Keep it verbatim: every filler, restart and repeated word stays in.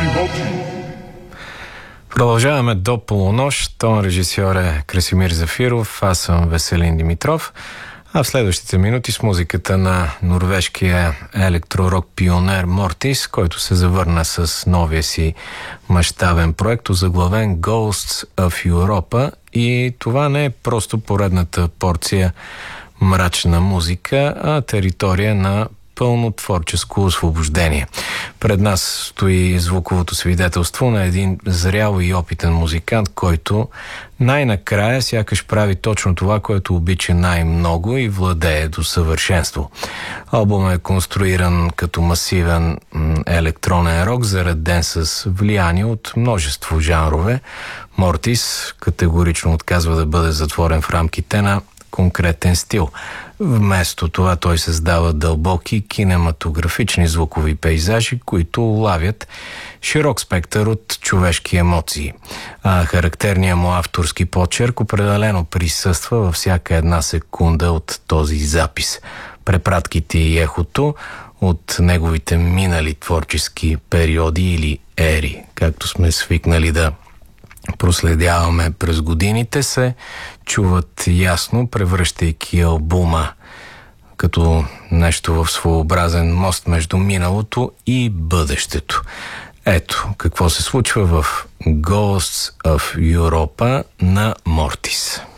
Продължаваме до полунощ. Тон режисьор е Красимир Зафиров, аз съм Веселин Димитров. А в следващите минути с музиката на норвежкия електророк пионер Мортис, който се завърна с новия си мащабен проект, озаглавен Ghosts of Europa. И това не е просто поредната порция мрачна музика, а територия на пълно творческо освобождение. Пред нас стои звуковото свидетелство на един зрял и опитен музикант, който най-накрая сякаш прави точно това, което обича най-много и владее до съвършенство. Албумът е конструиран като масивен електронен рок, зареден с влияние от множество жанрове. Мортис категорично отказва да бъде затворен в рамките на конкретен стил. Вместо това той създава дълбоки кинематографични звукови пейзажи, които улавят широк спектър от човешки емоции. А характерният му авторски почерк определено присъства във всяка една секунда от този запис. Препратките и ехото от неговите минали творчески периоди или ери, както сме свикнали да проследяваме през годините, се чуват ясно, превръщайки албума като нещо в своеобразен мост между миналото и бъдещето. Ето какво се случва в Ghosts of Europa на Мортис.